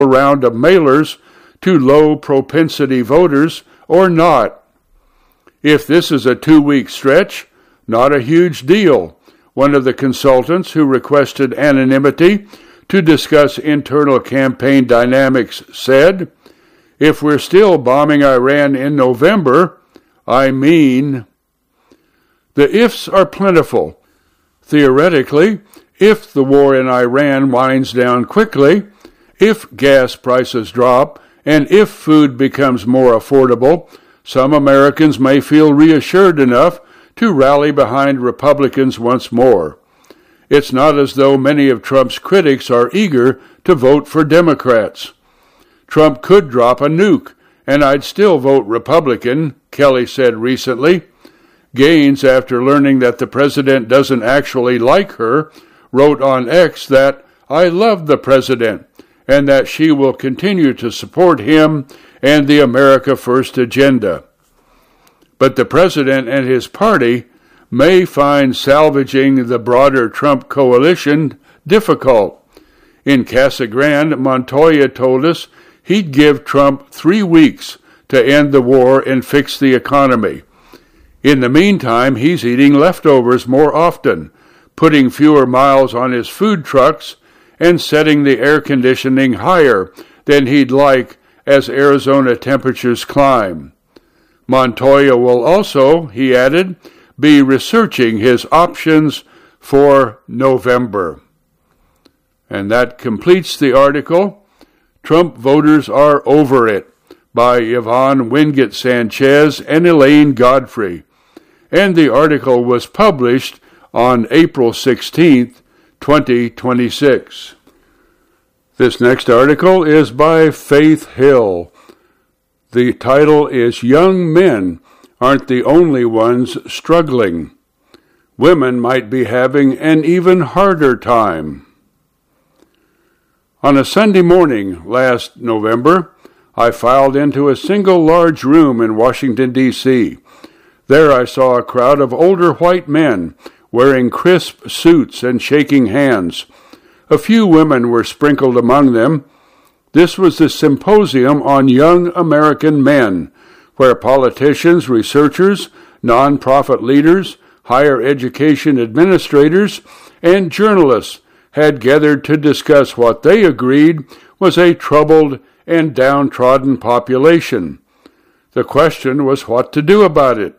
round of mailers to low-propensity voters or not. If this is a 2-week stretch, not a huge deal, one of the consultants who requested anonymity to discuss internal campaign dynamics said. If we're still bombing Iran in November, the ifs are plentiful. Theoretically, if the war in Iran winds down quickly, if gas prices drop, and if food becomes more affordable, some Americans may feel reassured enough to rally behind Republicans once more. It's not as though many of Trump's critics are eager to vote for Democrats. Trump could drop a nuke, and I'd still vote Republican, Kelly said recently. Gaines, after learning that the president doesn't actually like her, wrote on X that, "I love the president," and that she will continue to support him and the America First agenda. But the president and his party may find salvaging the broader Trump coalition difficult. In Casa Grande, Montoya told us he'd give Trump 3 weeks to end the war and fix the economy. In the meantime, he's eating leftovers more often, putting fewer miles on his food trucks, and setting the air conditioning higher than he'd like as Arizona temperatures climb. Montoya will also, he added, be researching his options for November. And that completes the article, Trump Voters Are Over It, by Yvonne Wingate Sanchez and Elaine Godfrey. And the article was published on April 16th, 2026. This next article is by Faith Hill. The title is Young Men Aren't the Only Ones Struggling. Women might be having an even harder time. On a Sunday morning last November, I filed into a single large room in Washington, D.C. There I saw a crowd of older white men wearing crisp suits and shaking hands. A few women were sprinkled among them. This was the Symposium on Young American Men, where politicians, researchers, nonprofit leaders, higher education administrators, and journalists had gathered to discuss what they agreed was a troubled and downtrodden population. The question was what to do about it.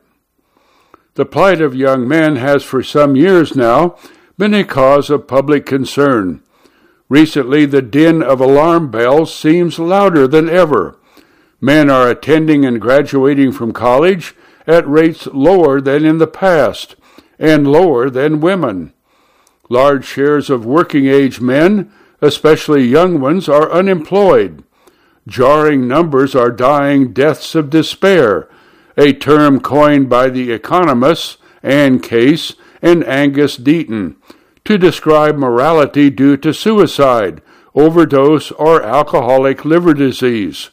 The plight of young men has for some years now been a cause of public concern. Recently, the din of alarm bells seems louder than ever. Men are attending and graduating from college at rates lower than in the past, and lower than women. Large shares of working-age men, especially young ones, are unemployed. Jarring numbers are dying deaths of despair, a term coined by the economists Ann Case and Angus Deaton to describe mortality due to suicide, overdose, or alcoholic liver disease.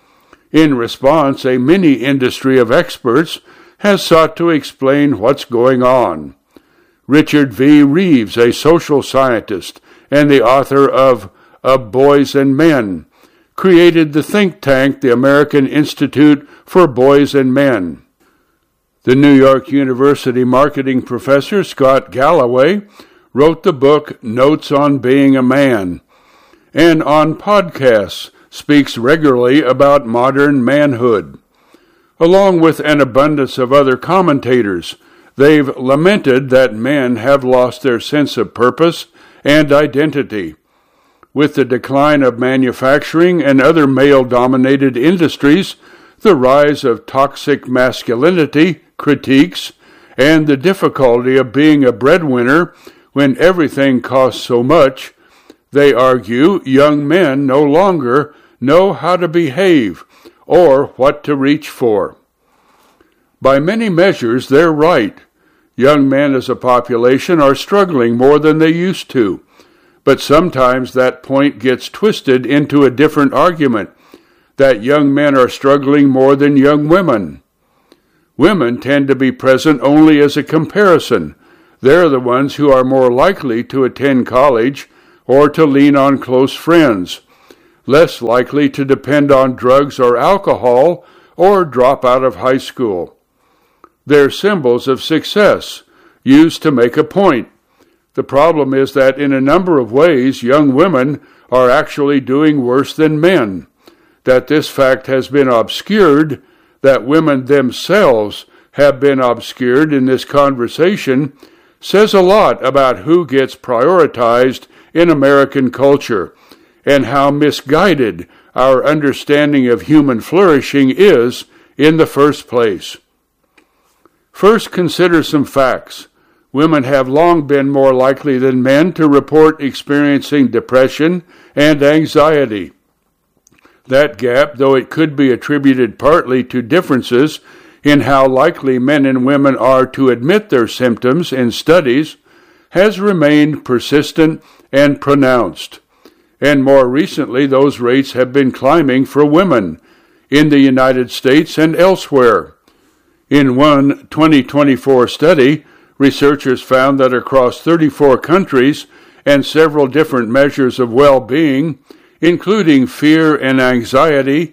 In response, a mini-industry of experts has sought to explain what's going on. Richard V. Reeves, a social scientist and the author of Boys and Men, created the think tank, the American Institute for Boys and Men. The New York University marketing professor Scott Galloway wrote the book Notes on Being a Man, and on podcasts speaks regularly about modern manhood. Along with an abundance of other commentators, they've lamented that men have lost their sense of purpose and identity. With the decline of manufacturing and other male-dominated industries, the rise of toxic masculinity critiques, and the difficulty of being a breadwinner when everything costs so much, they argue young men no longer know how to behave or what to reach for. By many measures, they're right. Young men as a population are struggling more than they used to. But sometimes that point gets twisted into a different argument, that young men are struggling more than young women. Women tend to be present only as a comparison. They're the ones who are more likely to attend college or to lean on close friends. less likely to depend on drugs or alcohol or drop out of high school. They're symbols of success, used to make a point. The problem is that in a number of ways, young women are actually doing worse than men. That this fact has been obscured, that women themselves have been obscured in this conversation, says a lot about who gets prioritized in American culture and how misguided our understanding of human flourishing is in the first place. First, consider some facts. Women have long been more likely than men to report experiencing depression and anxiety. That gap, though it could be attributed partly to differences in how likely men and women are to admit their symptoms in studies, has remained persistent and pronounced. And more recently, those rates have been climbing for women in the United States and elsewhere. In one 2024 study, researchers found that across 34 countries and several different measures of well-being, including fear and anxiety,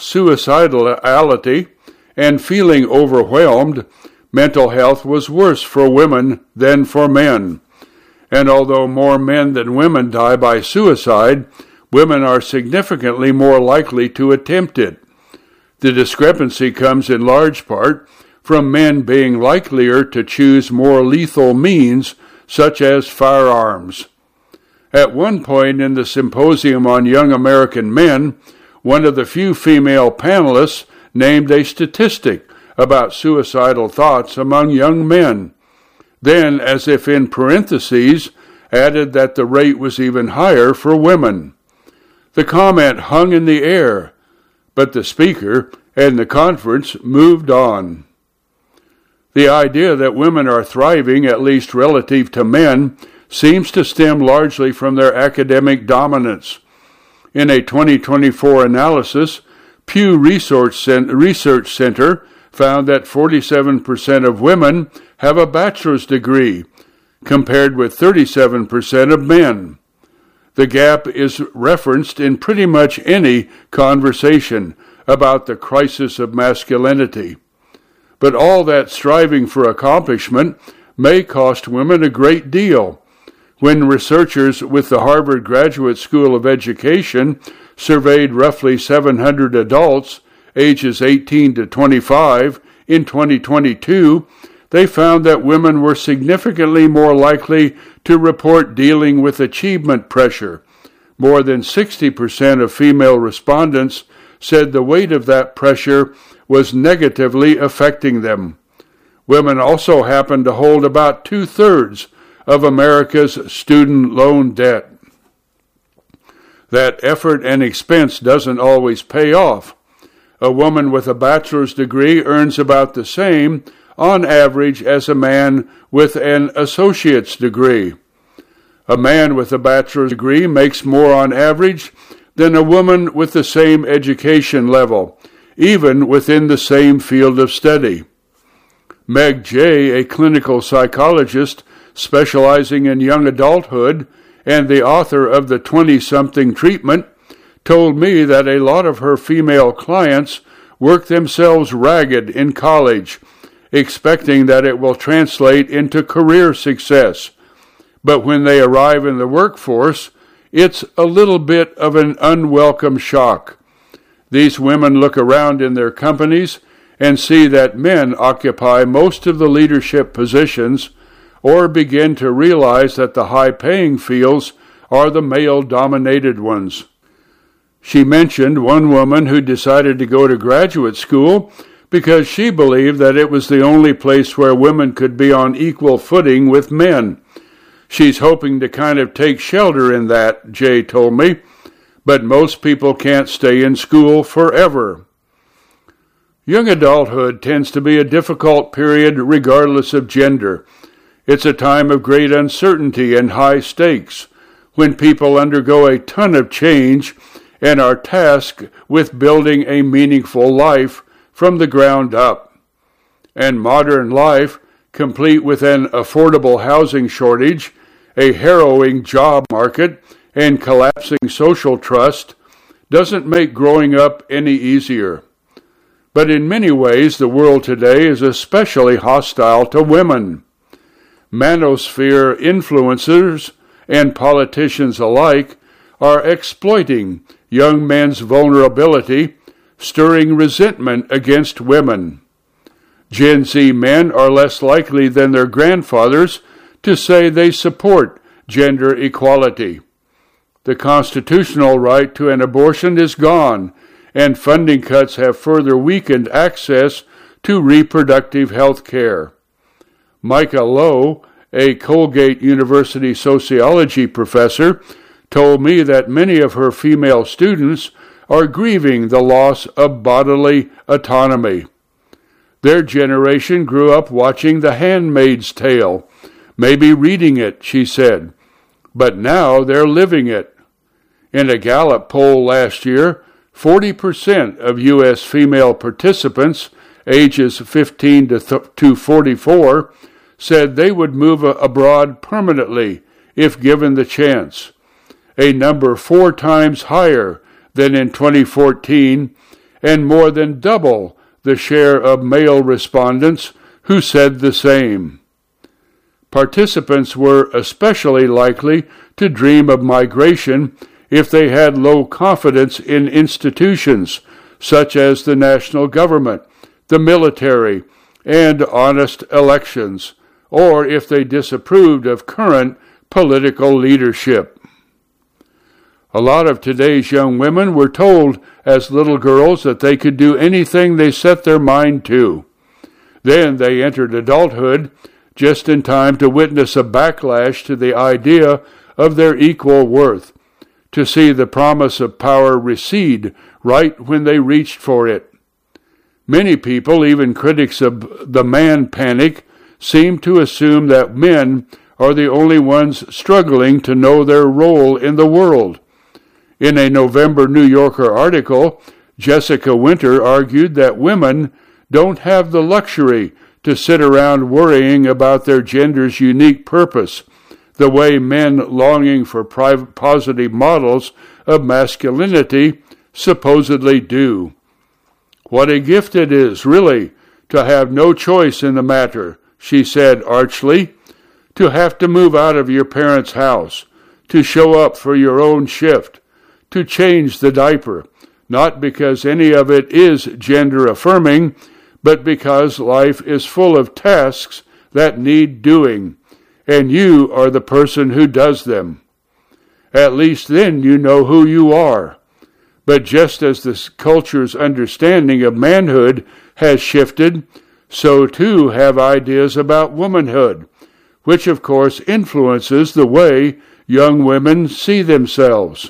suicidality, and feeling overwhelmed, mental health was worse for women than for men. And although more men than women die by suicide, women are significantly more likely to attempt it. The discrepancy comes in large part from men being likelier to choose more lethal means, such as firearms. At one point in the symposium on young American men, one of the few female panelists named a statistic about suicidal thoughts among young men. Then, as if in parentheses, added that the rate was even higher for women. The comment hung in the air, but the speaker and the conference moved on. The idea that women are thriving, at least relative to men, seems to stem largely from their academic dominance. In a 2024 analysis, Pew Research Center found that 47% of women have a bachelor's degree, compared with 37% of men. The gap is referenced in pretty much any conversation about the crisis of masculinity. But all that striving for accomplishment may cost women a great deal. When researchers with the Harvard Graduate School of Education surveyed roughly 700 adults ages 18 to 25 in 2022, they found that women were significantly more likely to report dealing with achievement pressure. More than 60% of female respondents said the weight of that pressure was negatively affecting them. Women also happen to hold about 2/3 of America's student loan debt. That effort and expense doesn't always pay off. A woman with a bachelor's degree earns about the same on average as a man with an associate's degree. A man with a bachelor's degree makes more on average than a woman with the same education level, even within the same field of study. Meg Jay, a clinical psychologist specializing in young adulthood and the author of the 20-something treatment, told me that a lot of her female clients work themselves ragged in college, expecting that it will translate into career success. But when they arrive in the workforce, it's a little bit of an unwelcome shock. These women look around in their companies and see that men occupy most of the leadership positions, or begin to realize that the high-paying fields are the male-dominated ones. She mentioned one woman who decided to go to graduate school because she believed that it was the only place where women could be on equal footing with men. She's hoping to kind of take shelter in that, Jay told me, but most people can't stay in school forever. Young adulthood tends to be a difficult period regardless of gender. It's a time of great uncertainty and high stakes, when people undergo a ton of change and are tasked with building a meaningful life from the ground up. And modern life, complete with an affordable housing shortage, a harrowing job market, and collapsing social trust, doesn't make growing up any easier. But in many ways, the world today is especially hostile to women. Manosphere influencers and politicians alike are exploiting young men's vulnerability, stirring resentment against women. Gen Z men are less likely than their grandfathers to say they support gender equality. The constitutional right to an abortion is gone, and funding cuts have further weakened access to reproductive health care. Micah Lowe, a Colgate University sociology professor, told me that many of her female students are grieving the loss of bodily autonomy. Their generation grew up watching The Handmaid's Tale, maybe reading it, she said, but now they're living it. In a Gallup poll last year, 40% of U.S. female participants ages 15 to 44 said they would move abroad permanently if given the chance, a number 4 times higher than in 2014 and more than double the share of male respondents who said the same. Participants were especially likely to dream of migration if they had low confidence in institutions such as the national government, the military, and honest elections, or if they disapproved of current political leadership. A lot of today's young women were told as little girls that they could do anything they set their mind to. Then they entered adulthood just in time to witness a backlash to the idea of their equal worth, to see the promise of power recede right when they reached for it. Many people, even critics of the man panic, seem to assume that men are the only ones struggling to know their role in the world. In a November New Yorker article, Jessica Winter argued that women don't have the luxury to sit around worrying about their gender's unique purpose, the way men longing for positive models of masculinity supposedly do. What a gift it is, really, to have no choice in the matter, she said archly, to have to move out of your parents' house, to show up for your own shift, to change the diaper, not because any of it is gender-affirming, but because life is full of tasks that need doing, and you are the person who does them. At least then you know who you are. But just as the culture's understanding of manhood has shifted, so too have ideas about womanhood, which of course influences the way young women see themselves.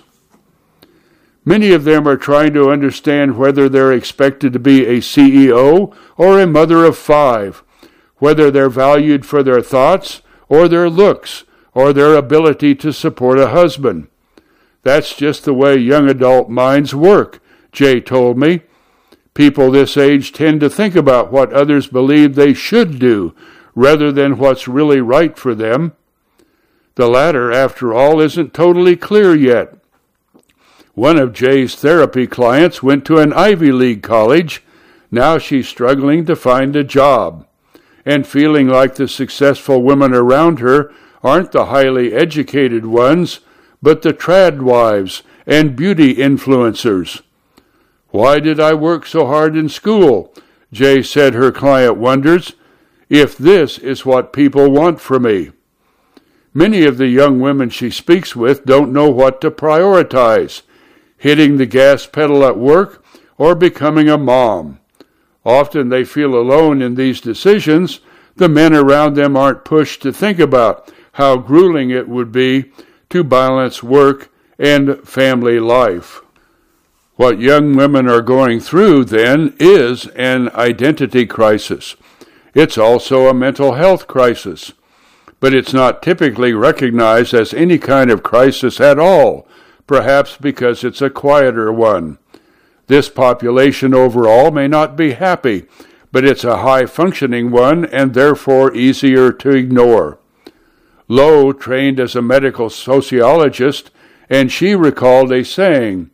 Many of them are trying to understand whether they're expected to be a CEO or a mother of 5, whether they're valued for their thoughts or their looks or their ability to support a husband. That's just the way young adult minds work, Jay told me. People this age tend to think about what others believe they should do rather than what's really right for them. The latter, after all, isn't totally clear yet. One of Jay's therapy clients went to an Ivy League college. Now she's struggling to find a job and feeling like the successful women around her aren't the highly educated ones, but the trad wives and beauty influencers. Why did I work so hard in school? Jay said her client wonders, if this is what people want from me. Many of the young women she speaks with don't know what to prioritize, hitting the gas pedal at work or becoming a mom. Often they feel alone in these decisions. The men around them aren't pushed to think about how grueling it would be to balance work and family life. What young women are going through, then, is an identity crisis. It's also a mental health crisis, but it's not typically recognized as any kind of crisis at all, perhaps because it's a quieter one. This population overall may not be happy, but it's a high-functioning one and therefore easier to ignore. Lowe trained as a medical sociologist, and she recalled a saying,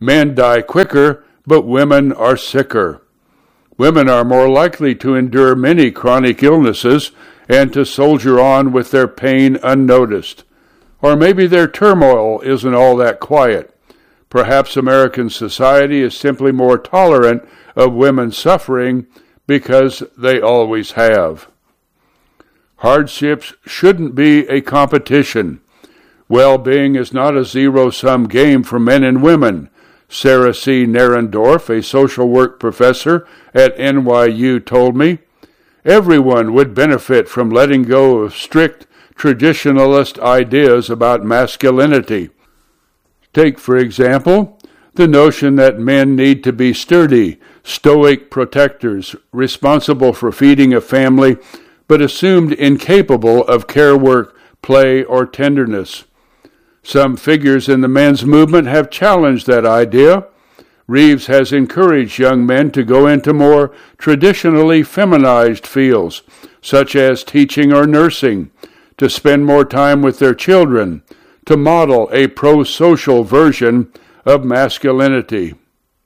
Men die quicker, but women are sicker. Women are more likely to endure many chronic illnesses and to soldier on with their pain unnoticed. Or maybe their turmoil isn't all that quiet. Perhaps American society is simply more tolerant of women's suffering because they always have. Hardships shouldn't be a competition. Well-being is not a zero-sum game for men and women. Sarah C. Narendorf, a social work professor at NYU, told me, everyone would benefit from letting go of strict traditionalist ideas about masculinity. Take, for example, the notion that men need to be sturdy, stoic protectors, responsible for feeding a family, but assumed incapable of care work, play, or tenderness. Some figures in the men's movement have challenged that idea. Reeves has encouraged young men to go into more traditionally feminized fields, such as teaching or nursing, to spend more time with their children, to model a pro-social version of masculinity.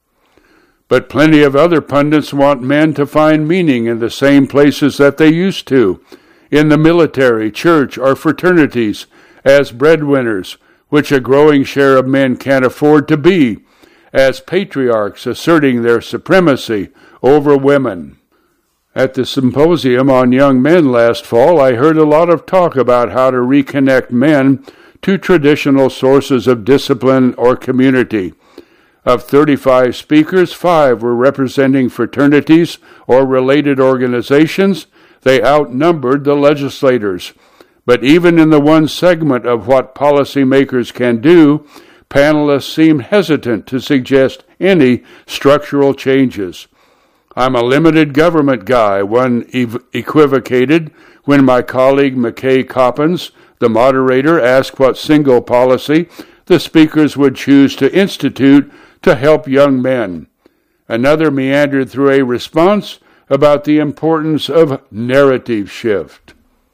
But plenty of other pundits want men to find meaning in the same places that they used to, in the military, church, or fraternities, as breadwinners, which a growing share of men can't afford to be, as patriarchs asserting their supremacy over women. At the symposium on young men last fall, I heard a lot of talk about how to reconnect men to traditional sources of discipline or community. Of 35 speakers, 5 were representing fraternities or related organizations. They outnumbered the legislators. But even in the one segment of what policymakers can do, panelists seemed hesitant to suggest any structural changes. I'm a limited government guy, one equivocated when my colleague McKay Coppins, the moderator, asked what single policy the speakers would choose to institute to help young men. Another meandered through a response about the importance of narrative shift.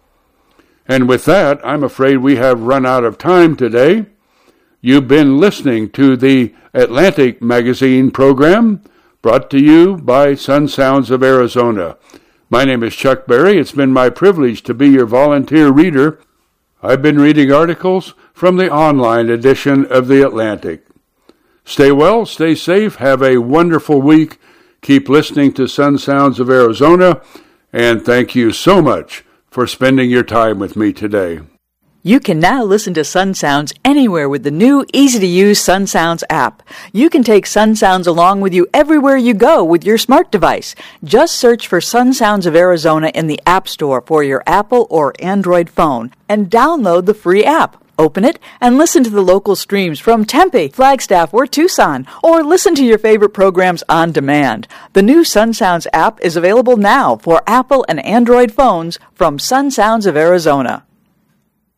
And with that, I'm afraid we have run out of time today. You've been listening to the Atlantic Magazine program, brought to you by Sun Sounds of Arizona. My name is Chuck Berry. It's been my privilege to be your volunteer reader. I've been reading articles from the online edition of the Atlantic. Stay well, stay safe, have a wonderful week. Keep listening to Sun Sounds of Arizona, and thank you so much for spending your time with me today. You can now listen to Sun Sounds anywhere with the new, easy-to-use Sun Sounds app. You can take Sun Sounds along with you everywhere you go with your smart device. Just search for Sun Sounds of Arizona in the App Store for your Apple or Android phone and download the free app. Open it and listen to the local streams from Tempe, Flagstaff, or Tucson, or listen to your favorite programs on demand. The new Sun Sounds app is available now for Apple and Android phones from Sun Sounds of Arizona.